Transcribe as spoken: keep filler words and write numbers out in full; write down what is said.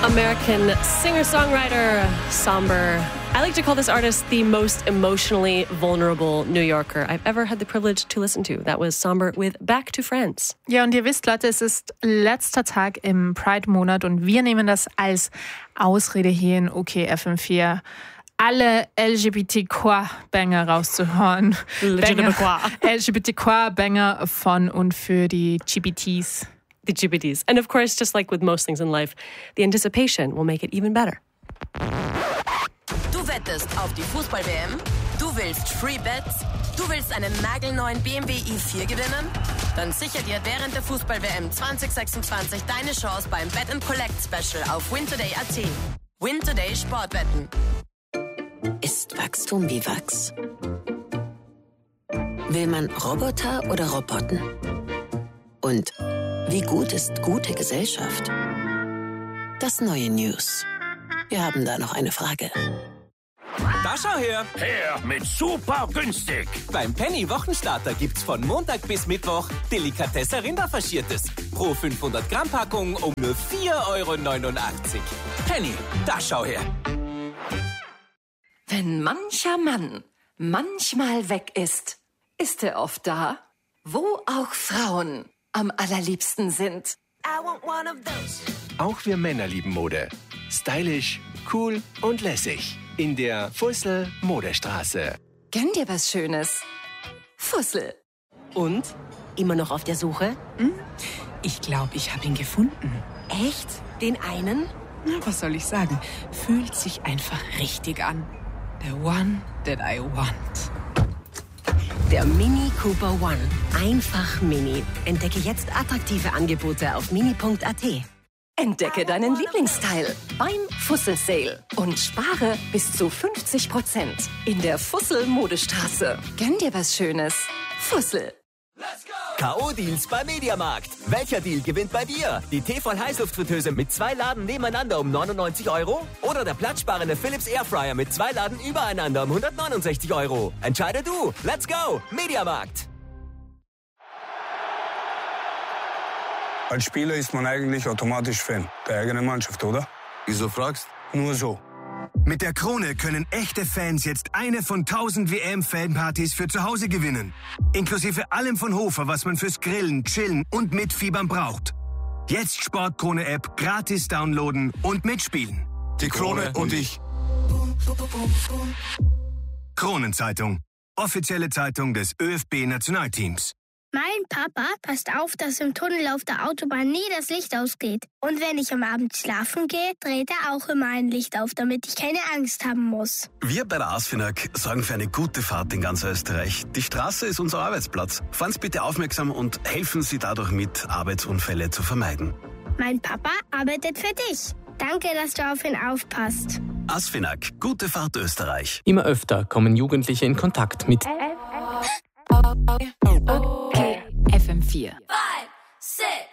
American singer-songwriter Somber. I like to call this artist the most emotionally vulnerable New Yorker I've ever had the privilege to listen to. That was Somber with Back to Friends. Ja, und ihr wisst, Leute, es ist letzter Tag im Pride-Monat und wir nehmen das als Ausrede hier in O K F M vier, alle L G B T Q-Banger rauszuhören. L G B T Q-Banger von und für die G B Ts. The G B Ts. And of course, just like with most things in life, the anticipation will make it even better. Du wettest auf die Fußball-W M? Du willst Free Bets? Du willst einen nagelneuen B M W i vier gewinnen? Dann sicher dir während der Fußball-W M zwanzig sechsundzwanzig deine Chance beim Bet and Collect Special auf win today punkt a t. Win Today Sportwetten. Ist Wachstum wie Wachs? Will man Roboter oder Robotten? Und wie gut ist gute Gesellschaft? Das neue News. Wir haben da noch eine Frage. Da schau her! Her mit super günstig! Beim Penny Wochenstarter gibt's von Montag bis Mittwoch Delikatesse Rinderfaschiertes. Pro fünfhundert Gramm Packung um nur vier Euro neunundachtzig. Penny, da schau her! Wenn mancher Mann manchmal weg ist, ist er oft da, wo auch Frauen am allerliebsten sind. Auch wir Männer lieben Mode. Stylisch, cool und lässig. In der Fussel Modestraße. Gönn dir was Schönes. Fussel. Und? Immer noch auf der Suche? Hm? Ich glaube, ich habe ihn gefunden. Echt? Den einen? Na, was soll ich sagen? Fühlt sich einfach richtig an. The one that I want. Der Mini Cooper One. Einfach Mini. Entdecke jetzt attraktive Angebote auf mini punkt a t. Entdecke deinen Lieblingsteil beim Fussel Sale und spare bis zu fünfzig Prozent in der Fussel Modestraße. Gönn dir was Schönes. Fussel. K O-Deals beim Mediamarkt. Welcher Deal gewinnt bei dir? Die Tefal-Heißluftfritteuse mit zwei Laden nebeneinander um neunundneunzig Euro? Oder der platzsparende Philips Airfryer mit zwei Laden übereinander um hundertneunundsechzig Euro? Entscheide du. Let's go. Mediamarkt. Als Spieler ist man eigentlich automatisch Fan der eigenen Mannschaft, oder? Wieso fragst? Nur so. Mit der Krone können echte Fans jetzt eine von tausend W M-Fanpartys für zu Hause gewinnen. Inklusive allem von Hofer, was man fürs Grillen, Chillen und Mitfiebern braucht. Jetzt Sportkrone-App gratis downloaden und mitspielen. Die Krone und ich. Kronenzeitung. Offizielle Zeitung des Ö F B-Nationalteams. Mein Papa passt auf, dass im Tunnel auf der Autobahn nie das Licht ausgeht. Und wenn ich am Abend schlafen gehe, dreht er auch immer ein Licht auf, damit ich keine Angst haben muss. Wir bei der ASFINAG sorgen für eine gute Fahrt in ganz Österreich. Die Straße ist unser Arbeitsplatz. Fahren Sie bitte aufmerksam und helfen Sie dadurch mit, Arbeitsunfälle zu vermeiden. Mein Papa arbeitet für dich. Danke, dass du auf ihn aufpasst. ASFINAG, gute Fahrt Österreich. Immer öfter kommen Jugendliche in Kontakt mit O K F M vier. Five, six.